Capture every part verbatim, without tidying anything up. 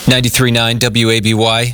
ninety-three point nine W A B Y.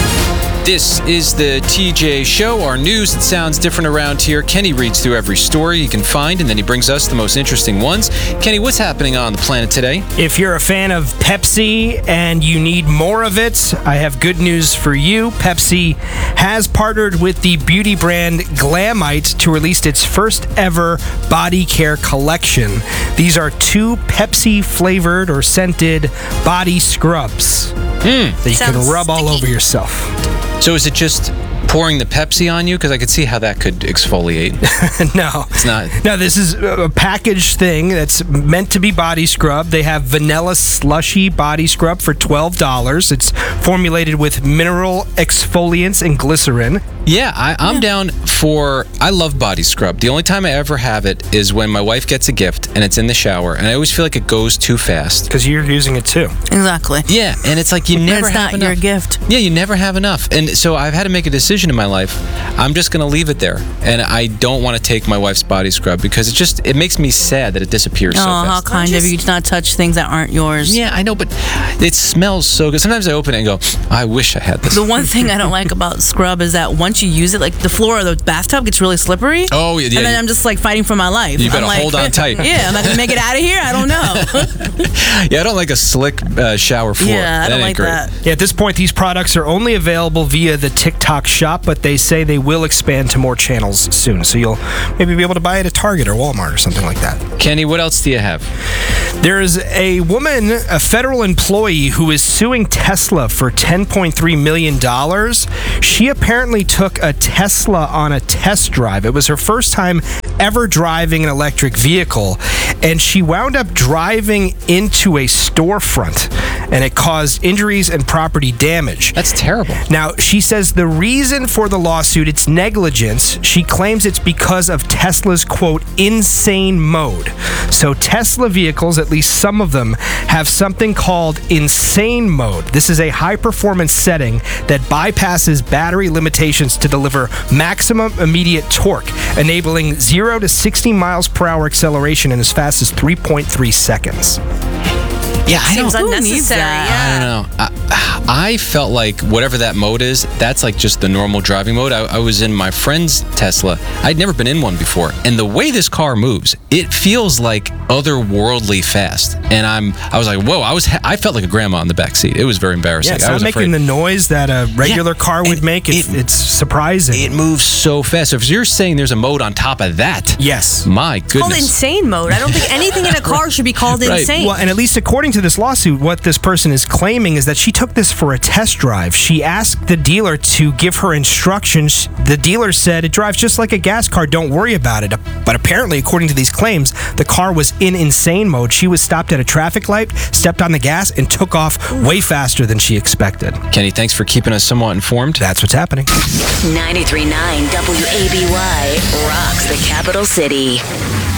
This is the T J Show, our news that sounds different around here. Kenny reads through every story he can find, and then he brings us the most interesting ones. Kenny, what's happening on the planet today? If you're a fan of Pepsi and you need more of it, I have good news for you. Pepsi has partnered with the beauty brand Glamite to release its first ever body care collection. These are two Pepsi-flavored or scented body scrubs Mm. that you Sounds can rub all sticky. over yourself. So is it just pouring the Pepsi on you? Because I could see how that could exfoliate. No. It's not. No, this is a packaged thing that's meant to be body scrub. They have vanilla slushy body scrub for twelve dollars. It's formulated with mineral exfoliants and glycerin. Yeah, I, I'm down for... I love body scrub. The only time I ever have it is when my wife gets a gift and it's in the shower, and I always feel like it goes too fast. Because you're using it too. Exactly. Yeah, and it's like you never it's have not enough. your gift. Yeah, you never have enough. And so I've had to make a decision in my life. I'm just going to leave it there. And I don't want to take my wife's body scrub because it just it makes me sad that it disappears Oh, so how fast. kind of you to not touch things that aren't yours. Yeah, I know, but it smells so good. Sometimes I open it and go, I wish I had this. The one thing I don't like about scrub is that once you use it, like the floor of the bathtub gets really slippery. Oh, yeah. And then you- I'm just like fighting for my life. You better I'm like, hold on tight. Yeah, am I gonna make it out of here? I don't know. Yeah, I don't like a slick uh, shower floor. Yeah, I That don't ain't like great. that. Yeah, at this point, these products are only available via the TikTok shop, but they say they will expand to more channels soon. So you'll maybe be able to buy it at Target or Walmart or something like that. Kenny, what else do you have? There is a woman, a federal employee, who is suing Tesla for ten point three million dollars. She apparently took a Tesla on a test drive. It was her first time ever driving an electric vehicle, and she wound up driving into a storefront, and it caused injuries and property damage. That's terrible. Now, she says the reason for the lawsuit, it's negligence. She claims it's because of Tesla's, quote, insane mode. So Tesla vehicles, at least some of them, have something called insane mode. This is a high-performance setting that bypasses battery limitations to deliver maximum immediate torque, enabling zero to sixty miles per hour acceleration in as fast as three point three seconds. Yeah, I Seems don't, unnecessary. I Yeah. don't know. I, I felt like whatever that mode is, that's like just the normal driving mode. I, I was in my friend's Tesla. I'd never been in one before. And the way this car moves, it feels like otherworldly fast. And I'm, I was like, whoa, I was, I felt like a grandma in the back seat. It was very embarrassing. Yeah, it's I not was making afraid. the noise that a regular Yeah, car would and make. It, it- it's surprising. It moves so fast. So if you're saying there's a mode on top of that, yes. my Called goodness. insane mode. I don't think anything in a car should be called Right. insane. Well, and at least according to this lawsuit, what this person is claiming is that she took this for a test drive. She asked the dealer to give her instructions. The dealer said it drives just like a gas car, don't worry about it. But apparently, according to these claims, the car was in insane mode. She was stopped at a traffic light, stepped on the gas, and took off way faster than she expected. Kenny, thanks for keeping us somewhat informed. That's what's happening. ninety-three point nine W A B Y rocks the capital city.